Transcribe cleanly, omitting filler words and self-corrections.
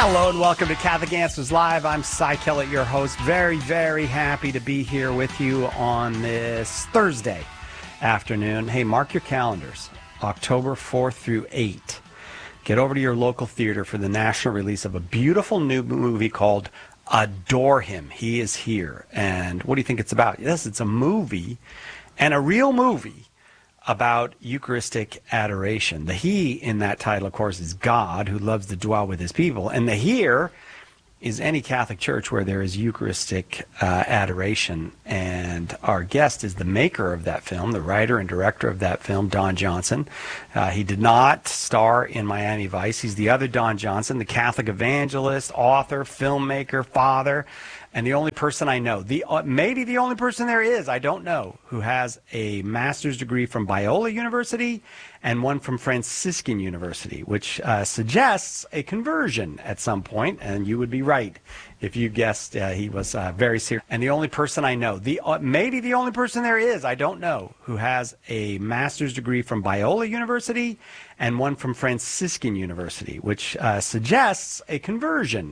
Hello and welcome to Catholic Answers Live. I'm Cy Kellett, your host. Very, very happy to be here with you on this Thursday afternoon. Hey, mark your calendars. October 4th through 8th. Get over to your local theater for the national release of a beautiful new movie called Adore Him. He is here. And what do you think it's about? Yes, it's a movie, and a real movie, about Eucharistic adoration. The he in that title, of course, is God, who loves to dwell with his people. And the here is any Catholic church where there is Eucharistic adoration. And our guest is the maker of that film, the writer and director of that film, Don Johnson. He did not star in Miami Vice. He's the other Don Johnson, the Catholic evangelist, author, filmmaker, father, and the only person I know, maybe the only person there is, I don't know, who has a master's degree from Biola University and one from Franciscan University, which suggests a conversion at some point, and you would be right if you guessed he was very serious. And the only person I know, maybe the only person there is, I don't know, who has a master's degree from Biola University and one from Franciscan University, which suggests a conversion